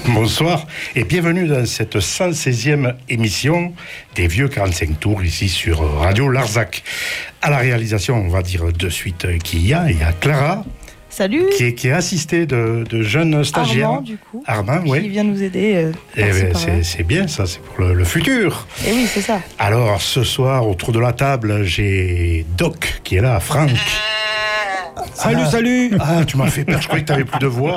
Bonsoir et bienvenue dans cette 116e émission des Vieux 45 Tours ici sur Radio Larzac. À la réalisation, on va dire de suite qui il y a Clara. Salut. Qui est assistée de jeunes stagiaires. Armand, du coup. Armand, oui. Qui vient nous aider. C'est bien, ça, c'est pour le futur. Et oui, c'est ça. Alors, ce soir, autour de la table, j'ai Doc qui est là, Franck. Salut. Ah, tu m'as fait peur, je croyais que tu n'avais plus de voix.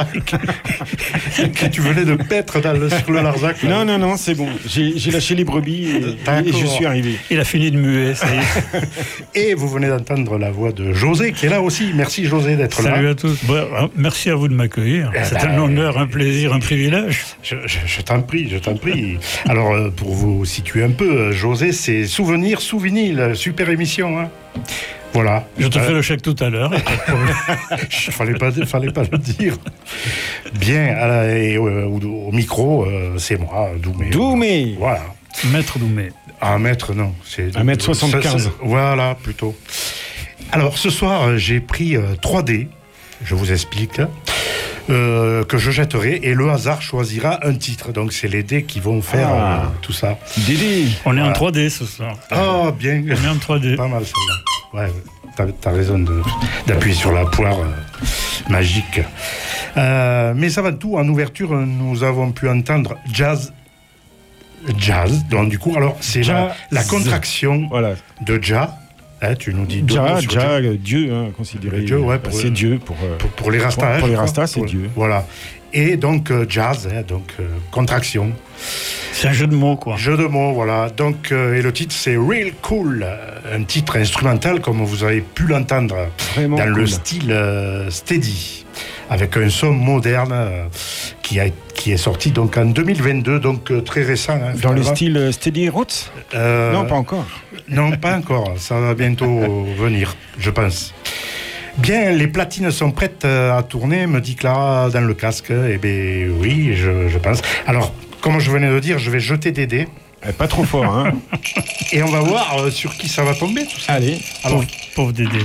que tu venais de paître sur le Larzac. Là. Non, c'est bon. J'ai lâché les brebis et je suis arrivé. Il a fini de muer, ça y est. Et vous venez d'entendre la voix de José, qui est là aussi. Merci José d'être là. Salut à tous. Merci à vous de m'accueillir. C'est un honneur, un plaisir, un privilège. Je t'en prie. Alors, pour vous situer un peu, José, c'est Souvenir sous vinyle, super émission, hein. Voilà. Je te fais le chèque tout à l'heure. fallait pas le dire. Bien, au micro, c'est moi, Doumé. Doumé. Voilà. Maître Doumé. Ah, maître, non. C'est 1m75. Voilà, plutôt. Alors, ce soir, j'ai pris 3D, je vous explique, que je jetterai, et le hasard choisira un titre. Donc, c'est les dés qui vont faire tout ça. Dédé. On est en 3D ce soir. Ah, bien. On est en 3D. Pas mal, celle-là. Ouais, t'as raison d'appuyer sur la poire magique. Mais avant tout, en ouverture, nous avons pu entendre Jazz. Donc du coup, alors c'est la contraction de Ja. Tu nous dis Ja, Dieu, considéré. Dieu, ouais, c'est Dieu pour les Rastas. Pour les Rastas, c'est Dieu. Voilà. Et donc jazz, contraction. C'est un jeu de mots, quoi. Jeu de mots, voilà. Donc, et le titre, c'est Real Cool, un titre instrumental, comme vous avez pu l'entendre, vraiment dans cool. le style steady, avec un son moderne qui est sorti donc en 2022, donc très récent. Hein, dans le style Steady Roots Non, pas encore. Non, pas encore. Ça va bientôt venir, je pense. Bien, les platines sont prêtes à tourner, me dit Clara dans le casque. Eh bien, oui, je pense. Alors, comme je venais de dire, je vais jeter des dés. Pas trop fort, hein. Et on va voir sur qui ça va tomber, tout ça. Allez. Alors, pauvre Dédé.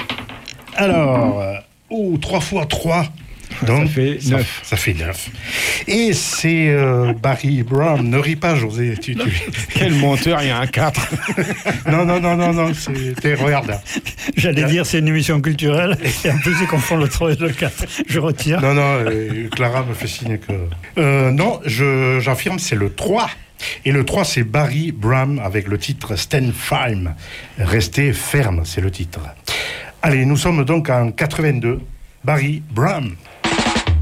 Alors, 3 x 3. Donc, ça fait 9. Ça fait 9. Et c'est Barry Brown. Ne ris pas, José. Quel menteur, il y a un 4. Non. Regarde. J'allais dire, c'est une émission culturelle. Et en plus, ils confondent le 3 et le 4. Je retire. Non, Clara me fait signe que... non, j'affirme, c'est le 3. Et le 3, c'est Barry Brown avec le titre Stand Firm. Restez ferme, c'est le titre. Allez, nous sommes donc en 82. Barry Brown.